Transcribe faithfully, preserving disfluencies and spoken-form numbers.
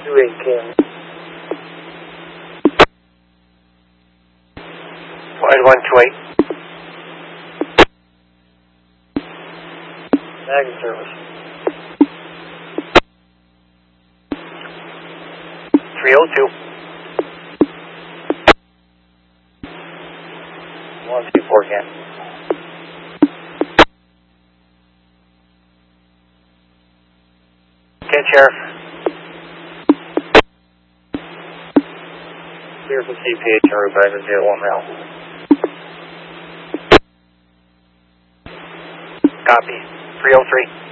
two eight King. Wide one two eight. Mag service. three oh two. one two four again. Ken Sheriff. Clear for C P H and route back to zero one mile. Copy. three oh three.